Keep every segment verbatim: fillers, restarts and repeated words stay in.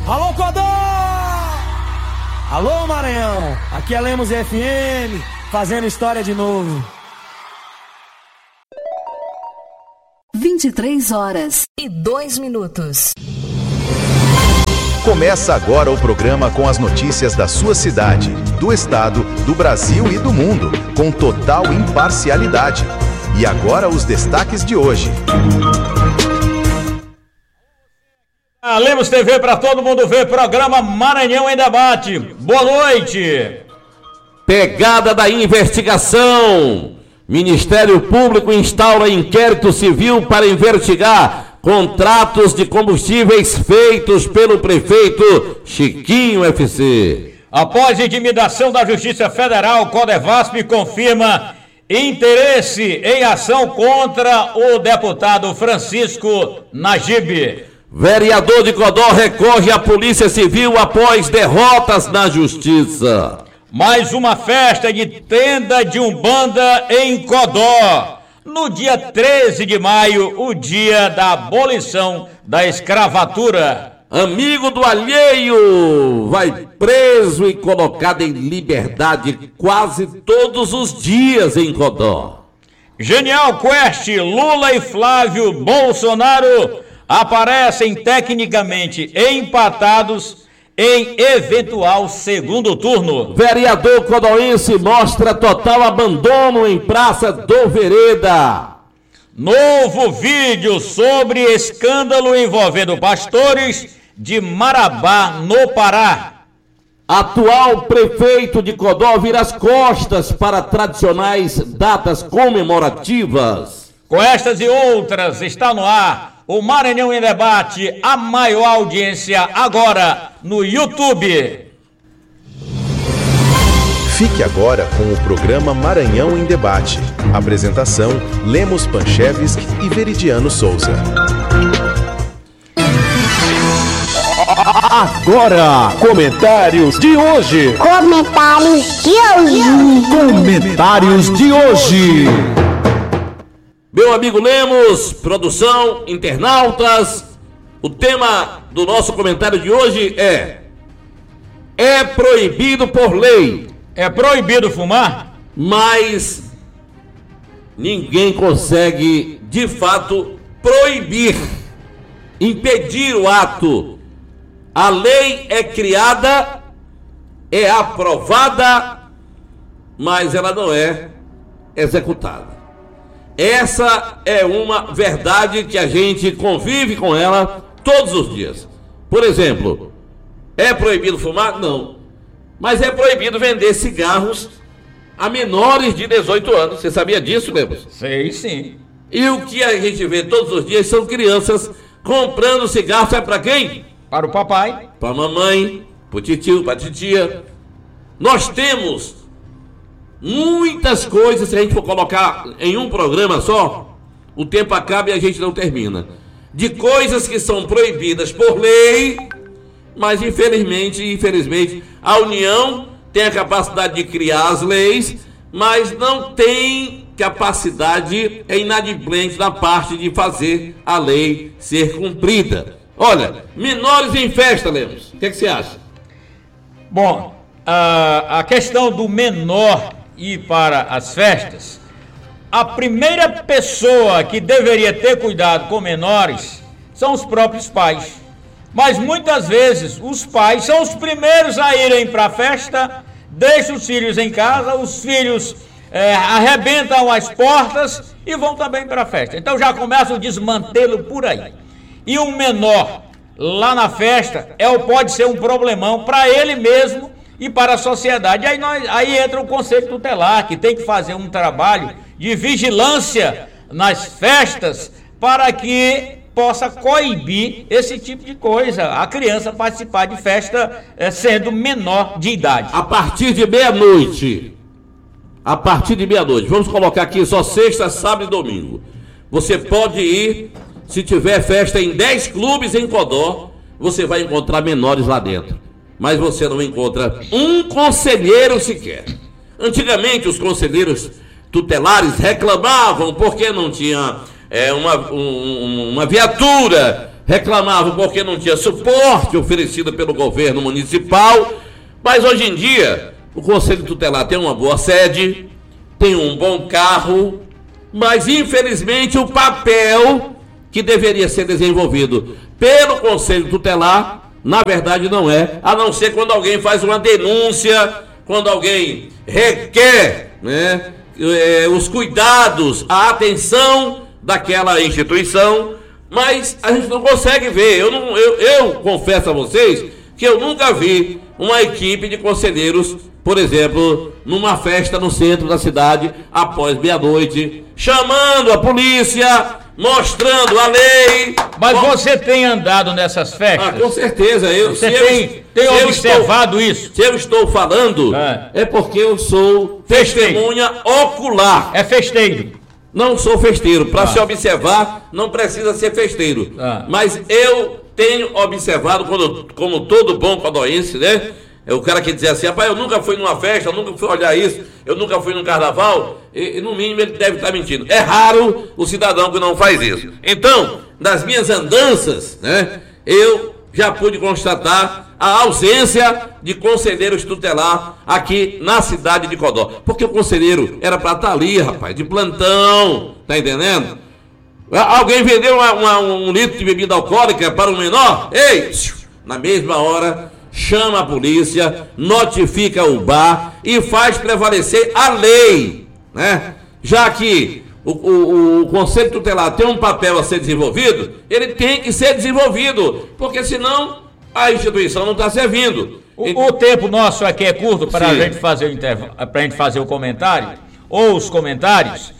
Alô, Codó! Alô, Maranhão! Aqui é Lemos F M, fazendo história de novo. vinte e três horas e dois minutos. Começa agora o programa com as notícias da sua cidade, do estado, do Brasil e do mundo, com total imparcialidade. E agora os destaques de hoje. A Lemos T V para todo mundo ver, programa Maranhão em Debate. Boa noite. Pegada da investigação. Ministério Público instaura inquérito civil para investigar contratos de combustíveis feitos pelo prefeito Chiquinho F C. Após intimidação da Justiça Federal, Codevasp confirma interesse em ação contra o deputado Francisco Najib. Vereador de Codó recorre à Polícia Civil após derrotas na Justiça. Mais uma festa de tenda de Umbanda em Codó. No dia treze de maio, o dia da abolição da escravatura. Amigo do alheio vai preso e colocado em liberdade quase todos os dias em Codó. Genial Quest, Lula e Flávio Bolsonaro aparecem tecnicamente empatados em eventual segundo turno. Vereador codoense mostra total abandono em Praça do Vereda. Novo vídeo sobre escândalo envolvendo pastores de Marabá, no Pará. Atual prefeito de Codó vira as costas para tradicionais datas comemorativas. Com estas e outras, está no ar o Maranhão em Debate, a maior audiência agora no YouTube. Fique agora com o programa Maranhão em Debate. Apresentação: Lemos Panchevski e Veridiano Souza. Agora, comentários de hoje. Comentários de hoje. Comentários de hoje. Meu amigo Lemos, produção, internautas, o tema do nosso comentário de hoje é: é proibido por lei. É proibido fumar? Mas ninguém consegue, de fato, proibir, impedir o ato. A lei é criada, é aprovada, mas ela não é executada. Essa é uma verdade que a gente convive com ela todos os dias. Por exemplo, é proibido fumar? Não. Mas é proibido vender cigarros a menores de dezoito anos. Você sabia disso, Lemos? Sei, sim. E o que a gente vê todos os dias são crianças comprando cigarro, sabe para quem? Para o papai. Para a mamãe, para o titio, para a titia. Nós temos muitas coisas, se a gente for colocar em um programa só, o tempo acaba e a gente não termina. De coisas que são proibidas por lei, mas infelizmente, infelizmente, a União tem a capacidade de criar as leis, mas não tem capacidade, é inadimplente na parte de fazer a lei ser cumprida. Olha, menores em festa, Lemos, o que, é que você acha? Bom, a, a questão do menor ir para as festas, a primeira pessoa que deveria ter cuidado com menores são os próprios pais. Mas muitas vezes os pais são os primeiros a irem para a festa, deixam os filhos em casa, os filhos é, arrebentam as portas e vão também para a festa. Então já começa o desmantelo por aí. E um menor lá na festa é, pode ser um problemão para ele mesmo e para a sociedade. Aí, nós, aí entra o Conselho Tutelar, que tem que fazer um trabalho de vigilância nas festas para que possa coibir esse tipo de coisa, a criança participar de festa é, sendo menor de idade. A partir de meia-noite, a partir de meia-noite, vamos colocar aqui só sexta, sábado e domingo, você pode ir, se tiver festa em dez clubes em Codó, você vai encontrar menores lá dentro, mas você não encontra um conselheiro sequer. Antigamente os conselheiros tutelares reclamavam porque não tinha é, uma, um, uma viatura, reclamavam porque não tinha suporte oferecido pelo governo municipal, mas hoje em dia o Conselho Tutelar tem uma boa sede, tem um bom carro, mas infelizmente o papel que deveria ser desenvolvido pelo Conselho Tutelar, na verdade não é, a não ser quando alguém faz uma denúncia, quando alguém requer, né, eh, os cuidados, a atenção daquela instituição, mas a gente não consegue ver. Eu, não, eu, eu confesso a vocês que eu nunca vi uma equipe de conselheiros, por exemplo, numa festa no centro da cidade, após meia-noite, chamando a polícia, mostrando a lei. Mas você tem andado nessas festas? Ah, com certeza. Eu, você se tem, eu, tem se observado eu estou, isso? Se eu estou falando, é, é porque eu sou Festeiro. testemunha ocular. É festeiro. Não sou festeiro. Para Ah. se observar, não precisa ser festeiro. Ah. Mas eu tenho observado, quando, como todo bom codoense, né? É o cara que diz assim, rapaz, eu nunca fui numa festa, eu nunca fui olhar isso, eu nunca fui num carnaval, e, e no mínimo ele deve estar mentindo. É raro o cidadão que não faz isso. Então, nas minhas andanças, né, eu já pude constatar a ausência de conselheiros tutelar aqui na cidade de Codó. Porque o conselheiro era para estar ali, rapaz, de plantão, tá entendendo? Alguém vendeu uma, uma, um litro de bebida alcoólica para um menor? Ei, na mesma hora, chama a polícia, notifica o bar e faz prevalecer a lei, né? Já que o, o, o Conselho Tutelar tem um papel a ser desenvolvido, ele tem que ser desenvolvido, porque senão a instituição não está servindo. O, o tempo nosso aqui é curto para a gente fazer o intervalo, para a gente fazer o comentário ou os comentários.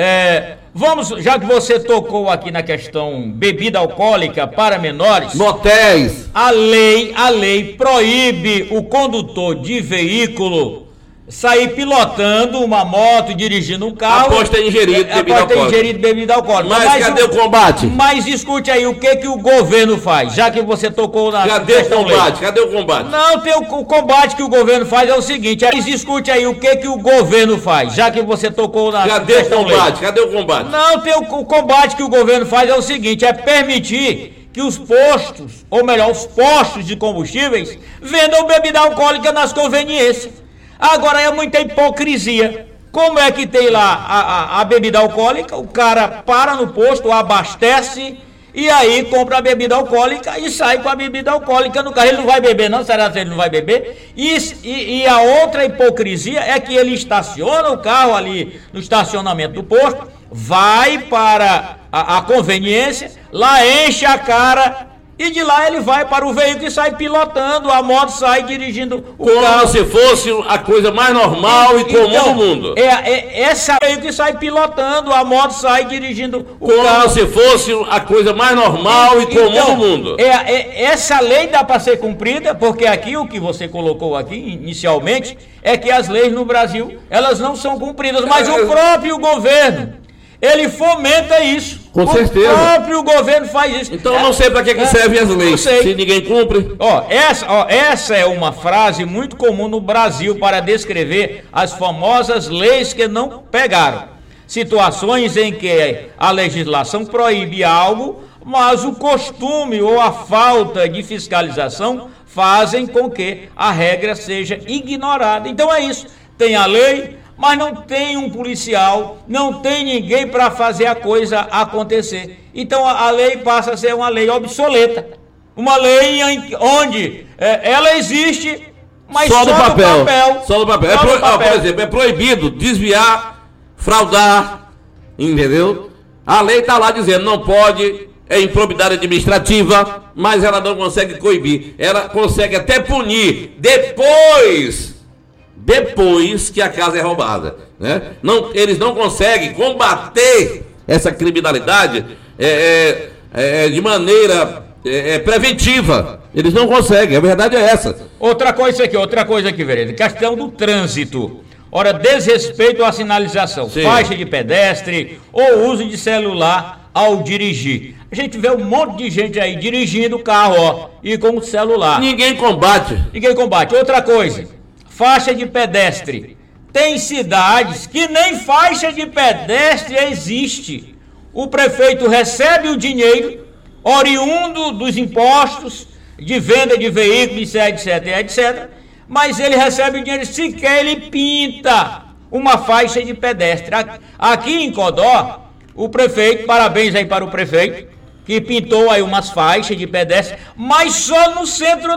É, vamos, já que você tocou aqui na questão bebida alcoólica para menores, motéis. A lei, a lei proíbe o condutor de veículo sair pilotando uma moto, dirigindo um carro. Após ter ingerido bebida após ter alcoólica. ingerido bebida alcoólica. Mas, mas cadê o, o combate? Mas escute aí, o que que o governo faz? Já que você tocou na Cadê o combate? Lei. Cadê o combate? Não, tem o, o combate que o governo faz é o seguinte, mas escute aí, o que que o governo faz? Já que você tocou na Cadê o combate? Lei. Cadê o combate? Não, tem o, o combate que o governo faz é o seguinte, é permitir que os postos, ou melhor, os postos de combustíveis, vendam bebida alcoólica nas conveniências. Agora é muita hipocrisia. Como é que tem lá a, a, a bebida alcoólica? O cara para no posto, abastece e aí compra a bebida alcoólica e sai com a bebida alcoólica no carro. Ele não vai beber não? Será que ele não vai beber? E, e, e a outra hipocrisia é que ele estaciona o carro ali no estacionamento do posto, vai para a, a conveniência, lá enche a cara e de lá ele vai para o veículo e sai pilotando, a moto sai dirigindo o Como carro. se fosse a coisa mais normal e, e comum então, do mundo. É, é, essa veículo sai pilotando, a moto sai dirigindo o Como carro. Como se fosse a coisa mais normal e, e comum então, do mundo. É, é, essa lei dá para ser cumprida, porque aqui o que você colocou aqui inicialmente é que as leis no Brasil, elas não são cumpridas, mas é, o próprio governo, ele fomenta isso. Com o certeza. O próprio governo faz isso. Então eu não sei para que, que servem as leis, se ninguém cumpre. Ó, essa, ó, essa é uma frase muito comum no Brasil para descrever as famosas leis que não pegaram. Situações em que a legislação proíbe algo, mas o costume ou a falta de fiscalização fazem com que a regra seja ignorada. Então é isso. Tem a lei, mas não tem um policial, não tem ninguém para fazer a coisa acontecer. Então a, a lei passa a ser uma lei obsoleta. Uma lei em, onde é, ela existe, mas só, só no papel. papel. Só no papel. Só é pro, no papel. Ó, por exemplo, é proibido desviar, fraudar, entendeu? A lei está lá dizendo, não pode, é improbidade administrativa, mas ela não consegue coibir. Ela consegue até punir depois... depois que a casa é roubada, né? Não, eles não conseguem combater essa criminalidade é, é, é, de maneira é, é, preventiva. Eles não conseguem, a verdade é essa. Outra coisa aqui, outra coisa aqui, vereador, questão do trânsito. Ora, desrespeito à sinalização, Sim. faixa de pedestre ou uso de celular ao dirigir. A gente vê um monte de gente aí dirigindo o carro, ó, e com o celular. Ninguém combate. Ninguém combate. Outra coisa, faixa de pedestre. Tem cidades que nem faixa de pedestre existe. O prefeito recebe o dinheiro oriundo dos impostos, de venda de veículos, etc, etcétera. Mas ele recebe o dinheiro, sequer ele pinta uma faixa de pedestre. Aqui em Codó, o prefeito, parabéns aí para o prefeito, que pintou aí umas faixas de pedestre, mas só no centro